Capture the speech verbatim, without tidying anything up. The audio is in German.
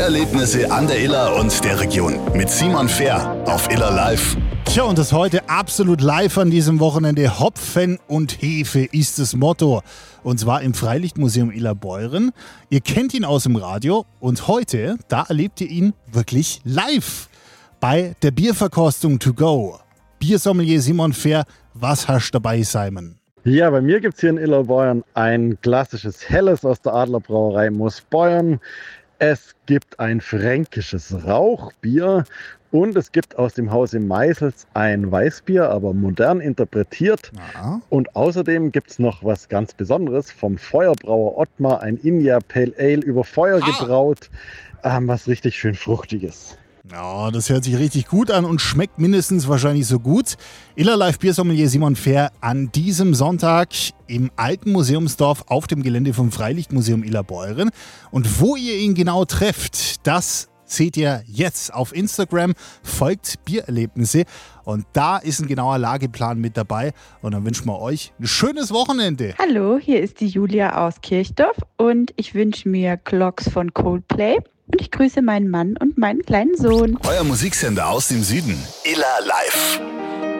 Biererlebnisse an der Iller und der Region mit Simon Fehr auf Iller Live. Tja, und das heute absolut live an diesem Wochenende. Hopfen und Hefe ist das Motto. Und zwar im Freilichtmuseum Illerbeuren. Ihr kennt ihn aus dem Radio und heute, da erlebt ihr ihn wirklich live bei der Bierverkostung to go. Biersommelier Simon Fehr, was hast du dabei, Simon? Ja, bei mir gibt es hier in Illerbeuren ein klassisches Helles aus der Adlerbrauerei Moosbeuern. Es gibt ein fränkisches Rauchbier und es gibt aus dem Hause Meisels ein Weißbier, aber modern interpretiert. Ja. Und außerdem gibt es noch was ganz Besonderes vom Feuerbrauer Ottmar, ein India Pale Ale über Feuer Ah. gebraut, ähm, was richtig schön fruchtiges. Ja, das hört sich richtig gut an und schmeckt mindestens wahrscheinlich so gut. Iller Live Biersommelier Simon Fehr an diesem Sonntag im alten Museumsdorf auf dem Gelände vom Freilichtmuseum Illerbeuren. Und wo ihr ihn genau trefft, das seht ihr jetzt auf Instagram. Folgt Biererlebnisse und da ist ein genauer Lageplan mit dabei. Und dann wünschen wir euch ein schönes Wochenende. Hallo, hier ist die Julia aus Kirchdorf und ich wünsche mir Clocks von Coldplay. Und ich grüße meinen Mann und meinen kleinen Sohn. Euer Musiksender aus dem Süden. Iller Live.